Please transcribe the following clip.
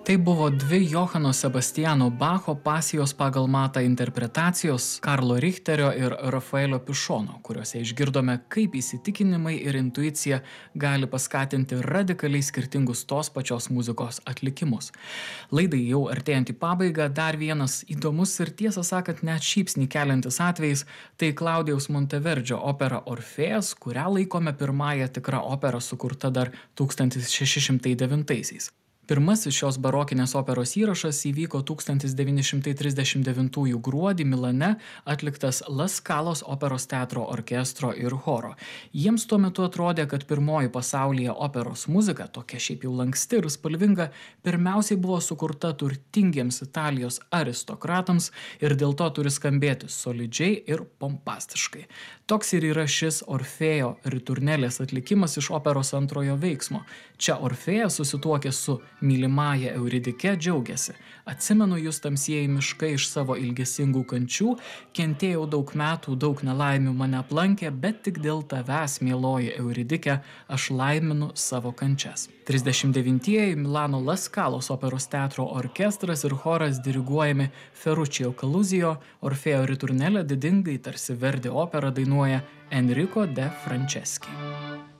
Tai buvo dvi Johano Sebastiano Bacho pasijos pagal matą interpretacijos Karlo Richterio ir Rafaelio Pišono, kuriuose išgirdome, kaip įsitikinimai ir intuicija gali paskatinti radikaliai skirtingus tos pačios muzikos atlikimus. Laidai jau artėjant į pabaigą, dar vienas įdomus ir tiesą sakant net šypsnį keliantis atvejis - tai Klaudijaus Monteverdžio opera Orfėjas, kurią laikome pirmąją tikrą operą sukurta dar 1609-aisiais. Pirmasis šios barokinės operos įrašas įvyko 1939 gruodį Milane, atliktas La Scalos operos teatro orkestro ir choro. Jiems tuo metu atrodė, kad pirmoji pasaulyje operos muzika, tokia šiaip jau lanksti ir spalvinga, pirmiausiai buvo sukurta turtingiems Italijos aristokratams ir dėl to turi skambėti solidžiai ir pompastiškai. Toks ir yra šis Orfėjo Riturnelės atlikimas iš operos antrojo veiksmo. Čia Orfėjas susituokė su mylimąja Euridike džiaugiasi. Atsimenu jūs tamsieji miškai iš savo ilgesingų kančių, kentėjau daug metų, daug nelaimių mane aplankė, bet tik dėl tavęs, mieloji Euridike, aš laiminu savo kančias. 39-ieji Milano La Scalos operos teatro orkestras ir choras diriguojami Ferruccio Caluzzio, Orfėjo Riturnelę didingai tarsi Verdi operą dainuoja Enrico de Franceschi.